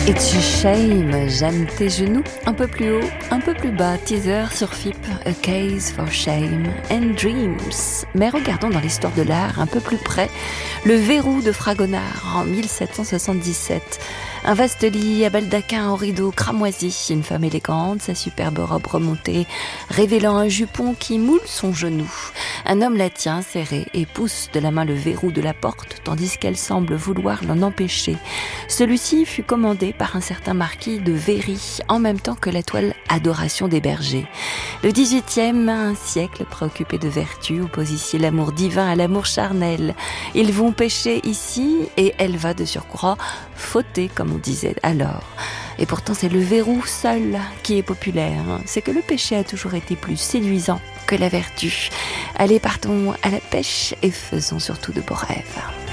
It's a shame, j'aime tes genoux. Un peu plus haut, un peu plus bas, teaser sur FIP, A Case for Shame and Dreams. Mais regardons dans l'histoire de l'art un peu plus près, le verrou de Fragonard en 1777. Un vaste lit à baldaquin en rideaux cramoisi, une femme élégante, sa superbe robe remontée, révélant un jupon qui moule son genou. Un homme la tient serrée et pousse de la main le verrou de la porte, tandis qu'elle semble vouloir l'en empêcher. Celui-ci fut commandé par un certain marquis de Véry, en même temps que la toile Adoration des bergers. Le 18e, un siècle préoccupé de vertu, oppose ici l'amour divin à l'amour charnel. Ils vont pécher ici, et elle va de surcroît fauter, comme on disait alors. Et pourtant c'est le verrou seul qui est populaire. C'est que le péché a toujours été plus séduisant que la vertu. Allez, partons à la pêche et faisons surtout de beaux rêves.